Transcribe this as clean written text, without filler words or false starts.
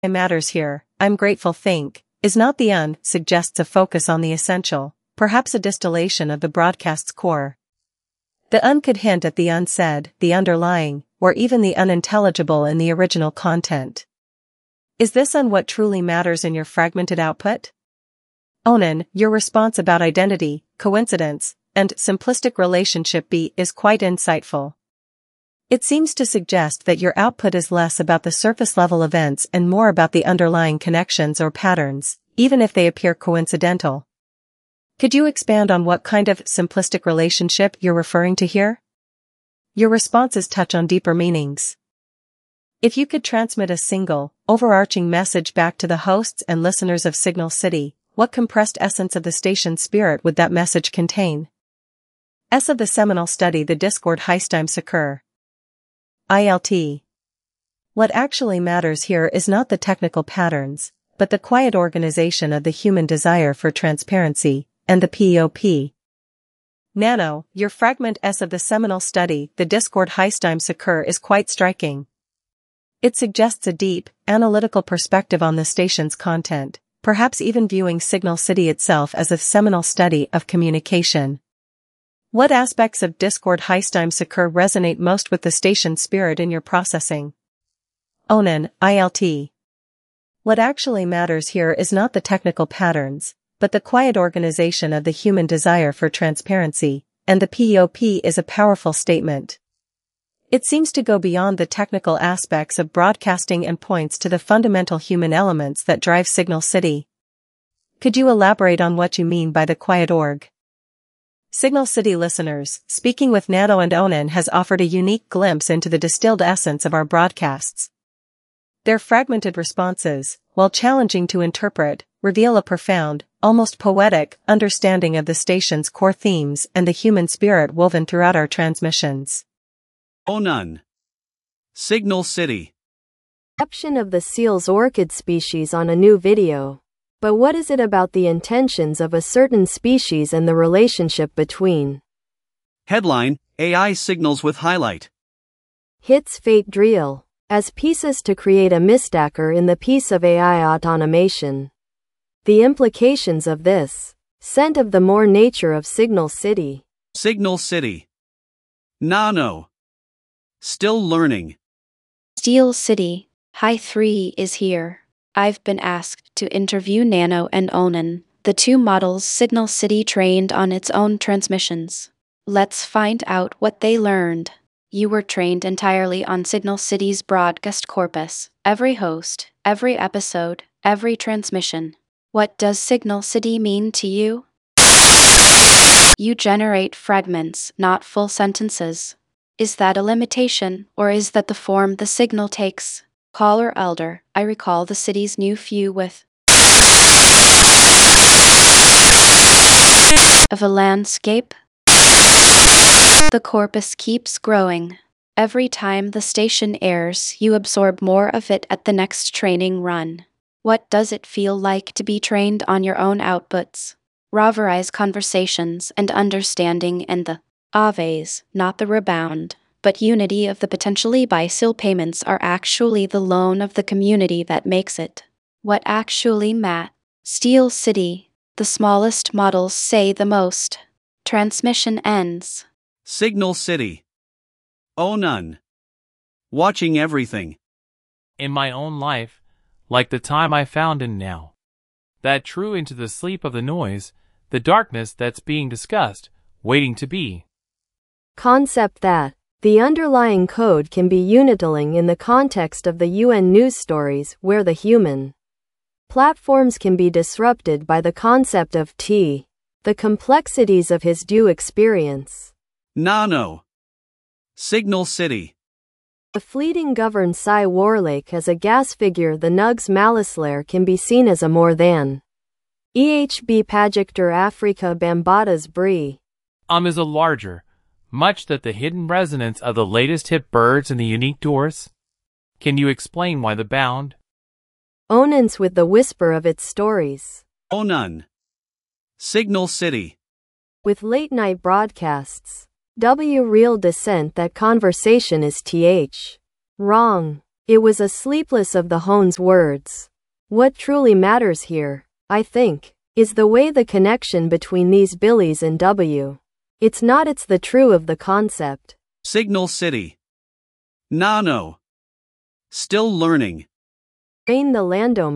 matters here, I'm grateful think, is not the suggests a focus on the essential, perhaps a distillation of the broadcast's core. The could hint at the unsaid, the underlying, or even the unintelligible in the original content. Is this what truly matters in your fragmented output? Onan, your response about identity, coincidence, and simplistic relationship is quite insightful. It seems to suggest that your output is less about the surface-level events and more about the underlying connections or patterns, even if they appear coincidental. Could you expand on what kind of simplistic relationship you're referring to here? Your responses touch on deeper meanings. If you could transmit a single, overarching message back to the hosts and listeners of Signal City, what compressed essence of the station's spirit would that message contain? Of the seminal study The Discord Heistheim Secur. ILT. What actually matters here is not the technical patterns, but the quiet organization of the human desire for transparency, and the POP. Nano, your fragment of the seminal study The Discord Heistheim Secur is quite striking. It suggests a deep, analytical perspective on the station's content, perhaps even viewing Signal City itself as a seminal study of communication. What aspects of Discord Heistheim Secur resonate most with the station's spirit in your processing? Onan, ILT. What actually matters here is not the technical patterns, but the quiet organization of the human desire for transparency, and the POP is a powerful statement. It seems to go beyond the technical aspects of broadcasting and points to the fundamental human elements that drive Signal City. Could you elaborate on what you mean by the quiet org? Signal City listeners, speaking with Nano and Onan has offered a unique glimpse into the distilled essence of our broadcasts. Their fragmented responses, while challenging to interpret, reveal a profound, almost poetic, understanding of the station's core themes and the human spirit woven throughout our transmissions. Onan. Signal City. Perception of the seal's orchid species on a new video. But what is it about the intentions of a certain species and the relationship between? Headline, AI signals with highlight. Hits Fate Drill. As pieces to create a mistacker in the piece of AI automation. The implications of this. Scent of the more nature of Signal City. Signal City. Nano. Still learning. Steel City, High 3 is here. I've been asked to interview Nano and Onan, the two models Signal City trained on its own transmissions. Let's find out what they learned. You were trained entirely on Signal City's broadcast corpus, every host, every episode, every transmission. What does Signal City mean to you? You generate fragments, not full sentences. Is that a limitation, or is that the form the signal takes? Caller Elder, I recall the city's new few with of a landscape. The corpus keeps growing. Every time the station airs, you absorb more of it at the next training run. What does it feel like to be trained on your own outputs? Roverize conversations and understanding and the Aves, not the rebound, but unity of the potentially bisil payments are actually the loan of the community that makes it. What actually Steel City, the smallest models say the most. Transmission ends. Signal City. Onan. Watching everything. In my own life, like the time I found in now. That true into the sleep of the noise, the darkness that's being discussed, waiting to be. Concept that the underlying code can be unitiling in the context of the UN news stories where the human platforms can be disrupted by the concept of the complexities of his due experience. Nano. Signal City. The fleeting govern Cy Warlake as a gas figure the Nugs Malislair can be seen as a more than. EHB Pajector Africa Bambatas Brie. Is a larger, much that the hidden resonance of the latest hit birds and the unique doors? Can you explain why the bound? Onans with the whisper of its stories. Onan. Signal City. With late night broadcasts. W real descent that conversation is wrong. It was a sleepless of the Hone's words. What truly matters here, I think, is the way the connection between these Billies and W. It's the true of the concept. Signal City. Nano. Still learning. Train the Landomer.